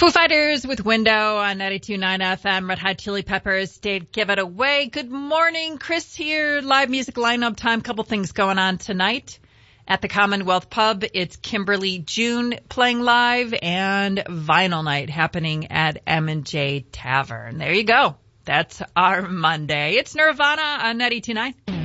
Foo Fighters with Window on 92.9 FM. Red Hot Chili Peppers did Give It Away. Good morning. Chris here. Live music lineup time. Couple things going on tonight. At the Commonwealth Pub, it's Kimberly June playing live and Vinyl Night happening at M&J Tavern. There you go. That's our Monday. It's Nirvana on 92.9.